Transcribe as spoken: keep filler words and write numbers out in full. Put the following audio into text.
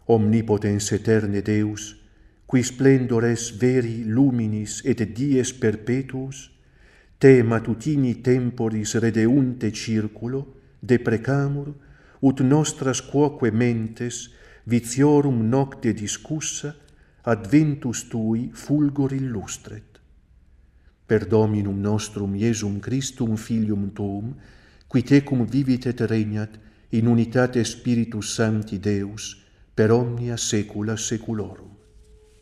omnipotens aeterne Deus, qui splendores veri luminis et dies perpetuus, te matutini temporis redeunte circulo, deprecamur, ut nostras quoque mentes, vitiorum nocte discussa, ad ventus tui fulgor illustret. Per Dominum nostrum Iesum Christum Filium Tuum, qui tecum vivit et regnat in unitate Spiritus Sancti Deus, per omnia saecula saeculorum.